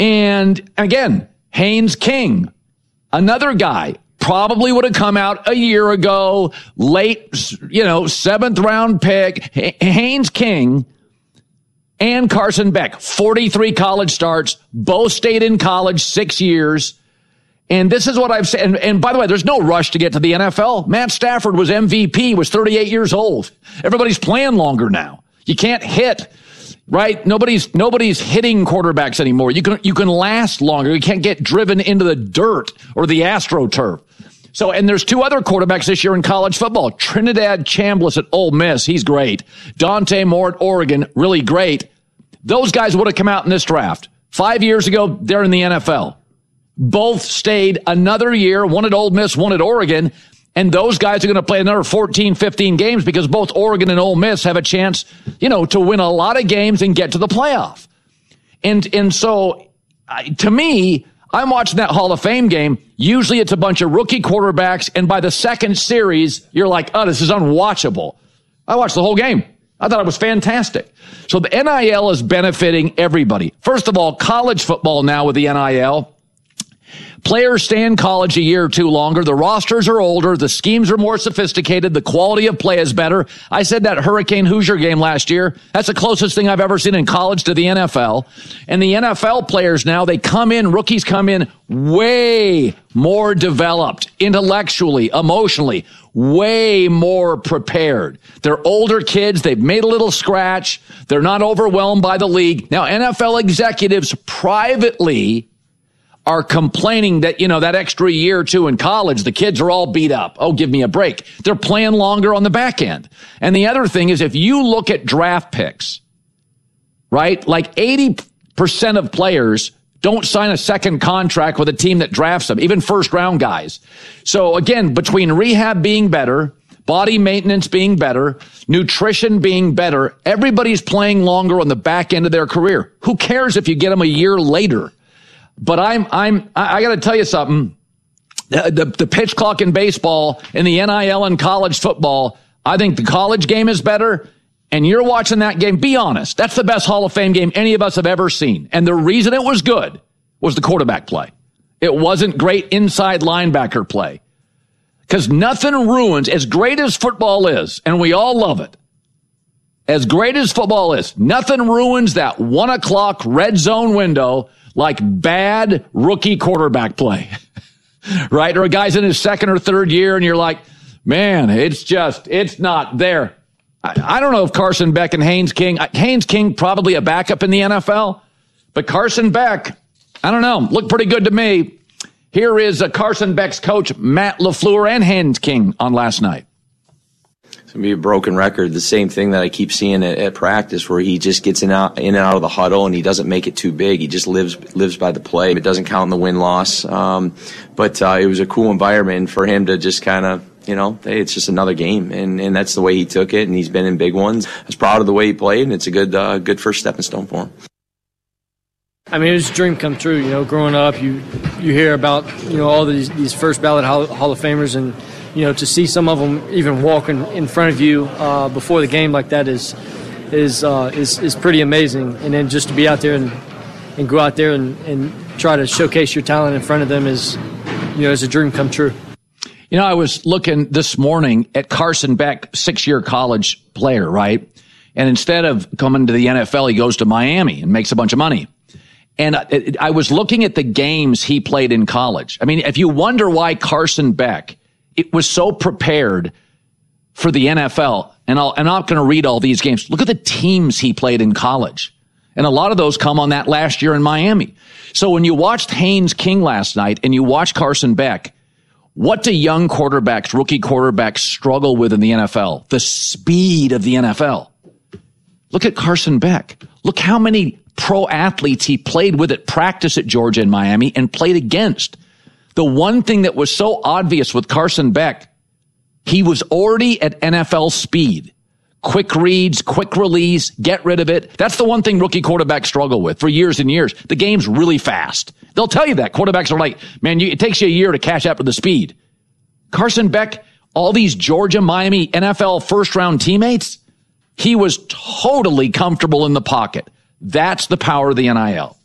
And again, Haynes King, another guy, probably would have come out a year ago, late, 7th round pick. Haynes King and Carson Beck, 43 college starts, both stayed in college 6 years. And this is what I've said. And by the way, there's no rush to get to the NFL. Matt Stafford was MVP, was 38 years old. Everybody's playing longer now. You can't hit, right? Nobody's hitting quarterbacks anymore. You can last longer. You can't get driven into the dirt or the AstroTurf. So, and there's 2 other quarterbacks this year in college football. Trinidad Chambliss at Ole Miss. He's great. Dante Moore at Oregon. Really great. Those guys would have come out in this draft. 5 years ago, they're in the NFL. Both stayed another year, one at Ole Miss, one at Oregon, and those guys are going to play another 14, 15 games because both Oregon and Ole Miss have a chance, to win a lot of games and get to the playoff. And so, to me, I'm watching that Hall of Fame game. Usually it's a bunch of rookie quarterbacks, and by the second series, you're like, oh, this is unwatchable. I watched the whole game. I thought it was fantastic. So the NIL is benefiting everybody. First of all, college football now with the NIL. Players stay in college a year or 2 longer. The rosters are older. The schemes are more sophisticated. The quality of play is better. I said that Hurricane Hoosier game last year. That's the closest thing I've ever seen in college to the NFL. And the NFL players now, rookies come in way more developed intellectually, emotionally, way more prepared. They're older kids. They've made a little scratch. They're not overwhelmed by the league. Now, NFL executives privately are complaining that, that extra year or 2 in college, the kids are all beat up. Oh, give me a break. They're playing longer on the back end. And the other thing is, if you look at draft picks, right, like 80% of players don't sign a second contract with a team that drafts them, even first round guys. So again, between rehab being better, body maintenance being better, nutrition being better, everybody's playing longer on the back end of their career. Who cares if you get them a year later? But I got to tell you something. The pitch clock in baseball and the NIL in college football, I think the college game is better. And you're watching that game. Be honest. That's the best Hall of Fame game any of us have ever seen. And the reason it was good was the quarterback play. It wasn't great inside linebacker play. Because nothing ruins, as great as football is, and we all love it, as great as football is, nothing ruins that 1 o'clock red zone window like bad rookie quarterback play, right? Or a guy's in his 2nd or 3rd year and you're like, man, it's not there. I don't know if Carson Beck and Haynes King probably a backup in the NFL, but Carson Beck, I don't know, looked pretty good to me. Here is Carson Beck's coach, Matt LaFleur, and Haynes King on last night. It's going to be a broken record. The same thing that I keep seeing at practice, where he just gets in and out of the huddle and he doesn't make it too big. He just lives by the play. It doesn't count in the win-loss. But it was a cool environment for him to just kind of, hey, it's just another game. And that's the way he took it, and he's been in big ones. I was proud of the way he played, and it's a good first stepping stone for him. I mean, it was a dream come true. Growing up, you hear about, all these first ballot Hall of Famers, and to see some of them even walking in front of you before the game like that is pretty amazing. And then just to be out there and go out there and try to showcase your talent in front of them is a dream come true. I was looking this morning at Carson Beck, 6-year college player, right? And instead of coming to the NFL, he goes to Miami and makes a bunch of money. And I was looking at the games he played in college. I mean, if you wonder why Carson Beck was so prepared for the NFL, and I'm not going to read all these games. Look at the teams he played in college. And a lot of those come on that last year in Miami. So when you watched Haynes King last night and you watch Carson Beck, what do young quarterbacks, rookie quarterbacks struggle with in the NFL? The speed of the NFL. Look at Carson Beck. Look how many pro athletes he played with at practice at Georgia and Miami and played against. The one thing that was so obvious with Carson Beck, he was already at NFL speed. Quick reads, quick release, get rid of it. That's the one thing rookie quarterbacks struggle with for years and years. The game's really fast. They'll tell you that. Quarterbacks are like, man, it takes you a year to catch up to the speed. Carson Beck, all these Georgia, Miami, NFL first-round teammates, he was totally comfortable in the pocket. That's the power of the NIL.